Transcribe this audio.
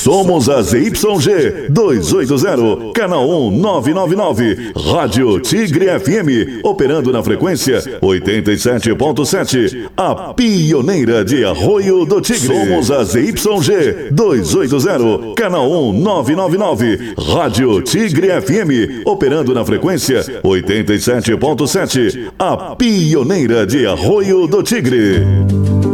Somos a ZYG 280, canal 1999, Rádio Tigre FM, operando na frequência 87.7, a pioneira de Arroio do Tigre. Somos a ZYG 280, canal 1999, Rádio Tigre FM, operando na frequência 87.7, a pioneira de Arroio do Tigre.